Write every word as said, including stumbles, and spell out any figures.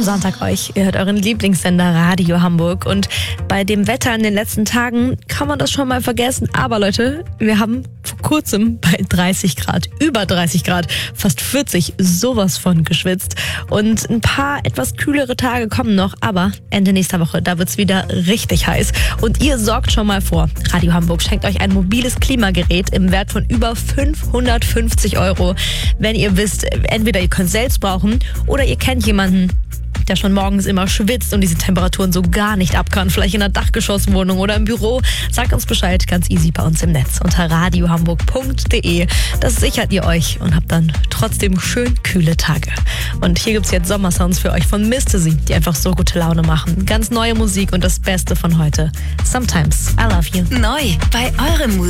am Sonntag euch. Ihr hört euren Lieblingssender Radio Hamburg. Und bei dem Wetter in den letzten Tagen kann man das schon mal vergessen. Aber Leute, wir haben vor kurzem bei dreißig Grad, über dreißig Grad, fast vierzig, sowas von geschwitzt. Und ein paar etwas kühlere Tage kommen noch. Aber Ende nächster Woche, da wird's wieder richtig heiß. Und ihr sorgt schon mal vor. Radio Hamburg schenkt euch ein mobiles Klimagerät im Wert von über fünfhundertfünfzig Euro. Wenn ihr wisst, entweder ihr könnt selbst brauchen oder ihr kennt jemanden, der schon morgens immer schwitzt und diese Temperaturen so gar nicht ab kann, vielleicht in einer Dachgeschosswohnung oder im Büro, sagt uns Bescheid, ganz easy bei uns im Netz unter radiohamburg punkt de. Das sichert ihr euch und habt dann trotzdem schön kühle Tage. Und hier gibt's jetzt Sommersounds für euch von Mystery, die einfach so gute Laune machen. Ganz neue Musik und das Beste von heute. Sometimes I Love You. Neu bei eurem Musik.